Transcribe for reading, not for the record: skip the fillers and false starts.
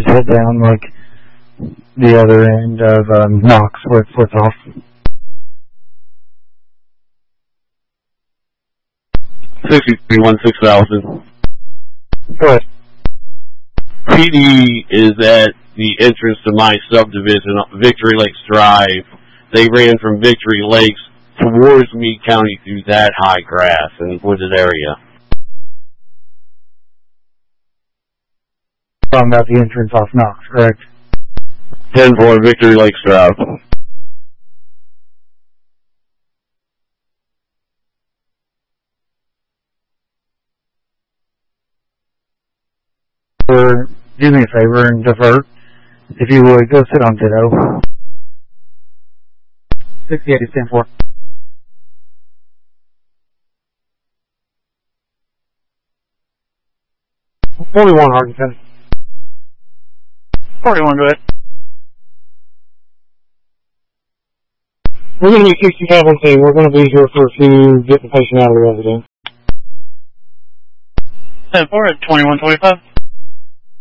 Just head down like the other end of Knox where it splits off. 6316,000. Go ahead. PD is at the entrance to my subdivision, Victory Lakes Drive. They ran from Victory Lakes towards Meade County through that high grass and wooded area. Talking about the entrance off Knox, correct? 10-4 Victory Lakes Drive. Or do me a favor and divert. If you would, go sit on Ditto. 68 is 10-4. Hartington. 41, go ahead. We're going to be 65 on scene. We're going to be here for a few, get the patient out of the residence. 10-4 at 2125.